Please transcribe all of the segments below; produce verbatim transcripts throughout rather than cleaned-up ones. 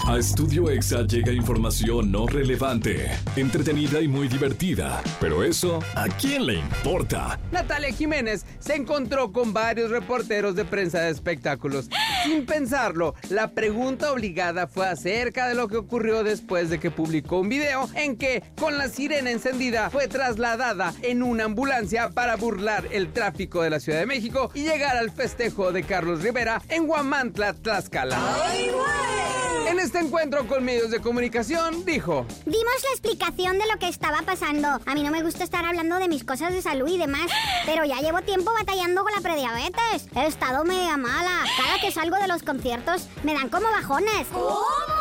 A Estudio Exa llega información no relevante, entretenida y muy divertida. Pero eso, ¿a quién le importa? Natalia Jiménez se encontró con varios reporteros de prensa de espectáculos. Sin pensarlo, la pregunta obligada fue acerca de lo que ocurrió después de que publicó un video en que, con la sirena encendida, fue trasladada en una ambulancia para burlar el tráfico de la Ciudad de México y llegar al festejo de Carlos Rivera en Huamantla, Tlaxcala. ¡Ay, güey! En este encuentro con medios de comunicación, dijo: dimos la explicación de lo que estaba pasando. A mí no me gusta estar hablando de mis cosas de salud y demás, pero ya llevo tiempo batallando con la prediabetes. He estado media mala. Cada que salgo de los conciertos me dan como bajones. ¿Cómo?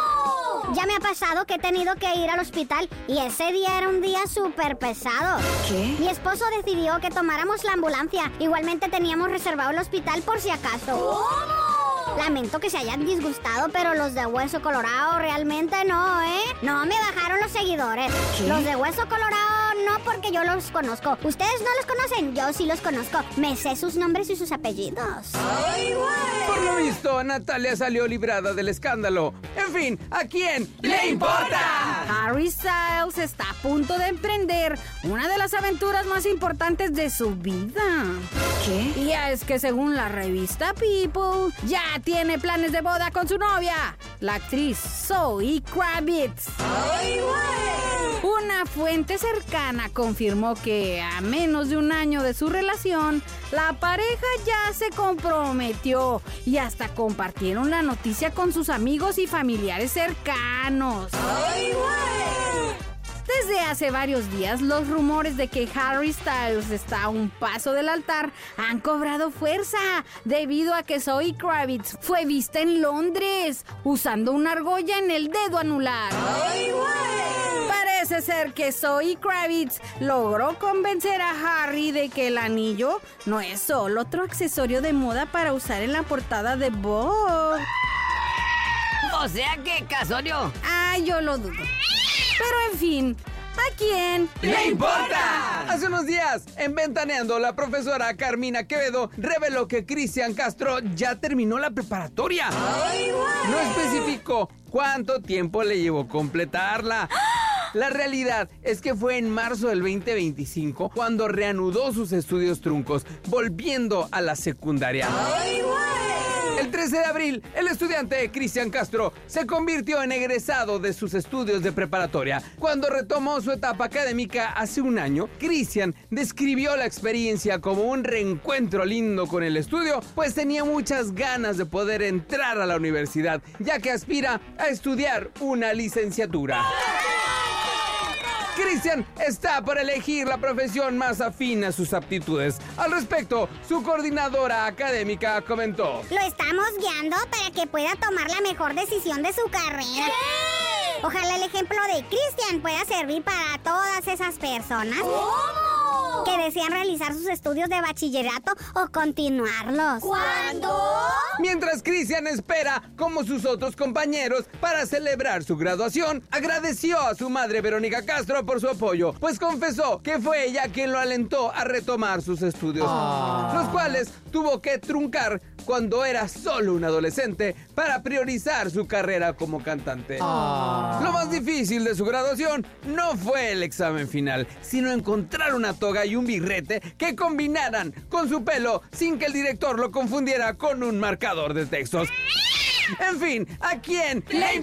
Ya me ha pasado que he tenido que ir al hospital y ese día era un día súper pesado. ¿Qué? Mi esposo decidió que tomáramos la ambulancia. Igualmente teníamos reservado el hospital por si acaso. ¿Cómo? Lamento que se hayan disgustado, pero los de Hueso Colorado realmente no, ¿eh? No me bajaron los seguidores. ¿Qué? Los de Hueso Colorado no, porque yo los conozco. Ustedes no los conocen, yo sí los conozco. Me sé sus nombres y sus apellidos. ¡Ay, güey! Por lo visto, Natalia salió librada del escándalo. En fin, ¿a quién le importa? Harry Styles está a punto de emprender una de las aventuras más importantes de su vida. ¿Qué? Y es que según la revista People, ya tiene planes de boda con su novia, la actriz Zoe Kravitz. ¡Ay, güey! Una fuente cercana confirmó que a menos de un año de su relación, la pareja ya se comprometió y hasta compartieron la noticia con sus amigos y familiares cercanos. ¡Ay, güey! Desde hace varios días, los rumores de que Harry Styles está a un paso del altar han cobrado fuerza debido a que Zoe Kravitz fue vista en Londres usando una argolla en el dedo anular. ¡Ay, güey! Parece ser que Zoe Kravitz logró convencer a Harry de que el anillo no es solo otro accesorio de moda para usar en la portada de Vogue. O sea que, Casorio. Ah, yo lo dudo. Pero en fin, ¿a quién le importa? Hace unos días, en Ventaneando, la profesora Carmina Quevedo reveló que Cristian Castro ya terminó la preparatoria. ¡Ay, güey! No especificó cuánto tiempo le llevó completarla. La realidad es que fue en marzo del veinte veinticinco cuando reanudó sus estudios truncos, volviendo a la secundaria. ¡Ay, güey! El trece de abril, el estudiante Cristian Castro se convirtió en egresado de sus estudios de preparatoria. Cuando retomó su etapa académica hace un año, Cristian describió la experiencia como un reencuentro lindo con el estudio, pues tenía muchas ganas de poder entrar a la universidad, ya que aspira a estudiar una licenciatura. Cristian está por elegir la profesión más afín a sus aptitudes. Al respecto, su coordinadora académica comentó: lo estamos guiando para que pueda tomar la mejor decisión de su carrera. ¿Qué? Ojalá el ejemplo de Cristian pueda servir para todas esas personas. ¿Cómo? Que desean realizar sus estudios de bachillerato o continuarlos. ¿Cuándo? Mientras Cristian espera, como sus otros compañeros, para celebrar su graduación, agradeció a su madre Verónica Castro por su apoyo, pues confesó que fue ella quien lo alentó a retomar sus estudios, oh. los cuales tuvo que truncar cuando era solo un adolescente para priorizar su carrera como cantante. Oh. Lo más difícil de su graduación no fue el examen final, sino encontrar una toga y un birrete que combinaran con su pelo sin que el director lo confundiera con un marcador de textos. En fin, ¿a quién le importa?